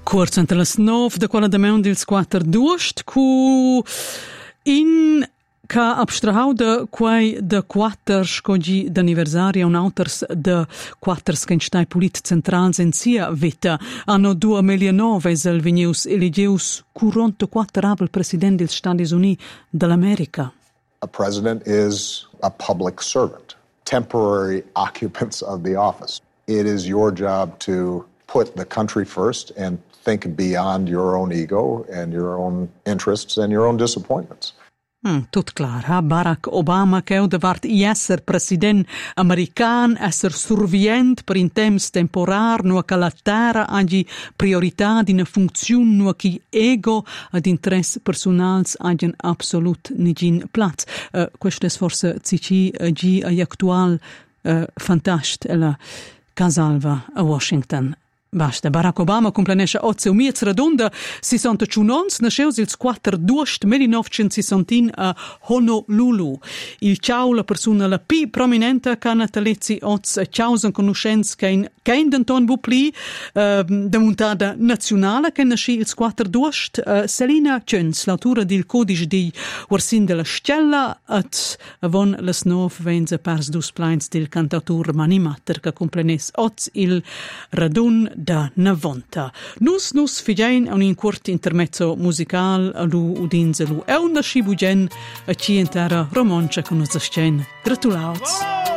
Corso entre las 9 da quella da meun dils 4:02 cu in ca abstrahau de quai de 4 scogi d'anniversario un auters de 4 stai polit centrals en sia vita. Anno 2009 el vegnius eligius 44 abel president dels Stati Uniti dell'America. A president is a public servant, temporary occupants of the office. It is your job to put the country first and think beyond your own ego and your own interests and your own disappointments. Tot clar, Barack Obama che davart esser president american, esser survient per in temps temporar, no che la terra hagi priorità di una funzione, no che ego ad interess personals hagien absolut nigin plats. Questo è forse cici agi actual fantast la casalva a Washington. Basta, Barack Obama complanesce oggi un miez redonda 61 ans, nasceus il 4/2/1961 a Honolulu. Il ciao la persona la più prominente che natalezzi oggi ciausen conoscenza che in denton bupli da montada nazionale che nasci il 4/2 Selina Chöns, l'autora del codice di Orsin della Stella at avon las 9 venze pers dus plains del cantautor Mani Matter che complanes oggi il radun da 90. Nus figein un incurt intermezzo musical alu udinzelu e una scibugen a ci intera romancia con us scen. Gratulauts!